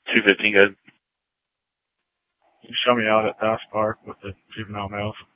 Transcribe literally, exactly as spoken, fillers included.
two fifteen good. Can you show me out at Bass Park with the juvenile males?